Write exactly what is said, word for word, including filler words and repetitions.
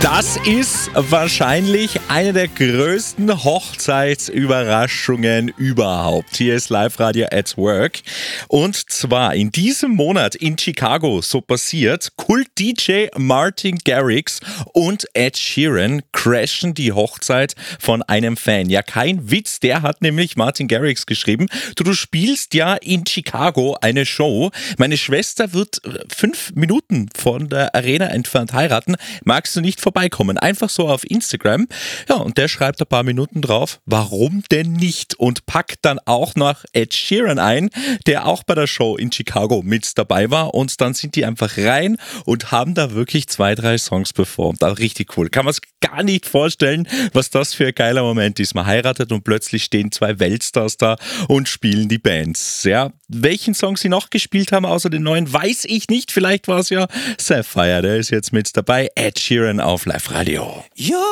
Das ist wahrscheinlich eine der größten Hochzeitsüberraschungen überhaupt. Hier ist Live-Radio at Work. Und zwar in diesem Monat in Chicago so passiert, Kult-D J Martin Garrix und Ed Sheeran crashen die Hochzeit von einem Fan. Ja, kein Witz, der hat nämlich Martin Garrix geschrieben, du, du spielst ja in Chicago eine Show. Meine Schwester wird fünf Minuten von der Arena entfernt heiraten. Magst du nicht vorbeikommen? Einfach so auf Instagram. Ja, und der schreibt ein paar Minuten drauf, warum denn nicht? Und packt dann auch noch Ed Sheeran ein, der auch bei der Show in Chicago mit dabei war. Und dann sind die einfach rein und haben da wirklich zwei, drei Songs performt. Also richtig cool. Kann man es gar nicht vorstellen, was das für ein geiler Moment ist. Man heiratet und plötzlich stehen zwei Weltstars da und spielen die Bands. Ja, welchen Song sie noch gespielt haben, außer den neuen, weiß ich nicht. Vielleicht war es ja Sapphire, der ist jetzt mit dabei. Ed Sheeran auf Live Radio. Ja.